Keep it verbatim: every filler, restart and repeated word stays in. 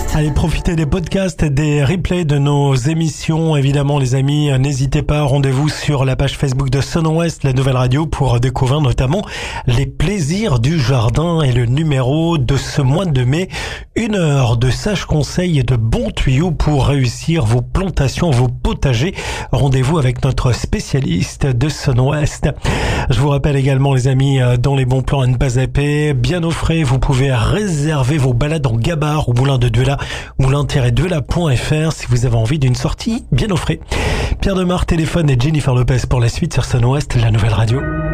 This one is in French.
Allez, profitez des podcasts, des replays de nos émissions. Évidemment, les amis, n'hésitez pas, rendez-vous sur la page Facebook de Sun West, la nouvelle radio, pour découvrir notamment les plaisirs du jardin et le numéro de ce mois de mai. Une heure de sages conseils et de bons tuyaux pour réussir vos plantations, vos potagers. Rendez-vous avec notre spécialiste de Sun West. Je vous rappelle également, les amis, dans les bons plans à ne pas zapper, bien au frais, vous pouvez réserver vos balades en gabarre au moulin de Duela, moulin-duela point f r si vous avez envie d'une sortie bien au frais. Pierre Demar, téléphone et Jennifer Lopez pour la suite sur Sun West, la nouvelle radio.